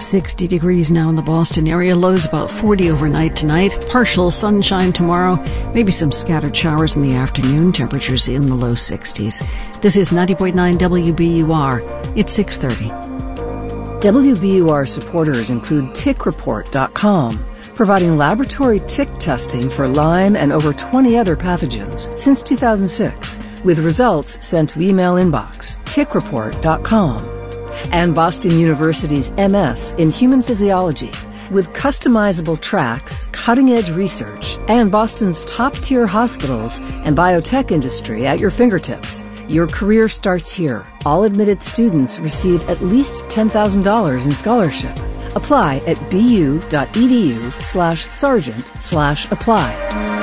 60 degrees now in the Boston area. Lows about 40 overnight tonight. Partial sunshine tomorrow. Maybe some scattered showers in the afternoon. Temperatures in the low 60s. This is 90.9 WBUR. It's 6:30. WBUR supporters include TickReport.com, providing laboratory tick testing for Lyme and over 20 other pathogens since 2006, with results sent to email inbox. TickReport.com. And Boston University's MS in Human Physiology, with customizable tracks, cutting-edge research, and Boston's top-tier hospitals and biotech industry at your fingertips. Your career starts here. All admitted students receive at least $10,000 in scholarship. Apply at bu.edu/sergeant/apply.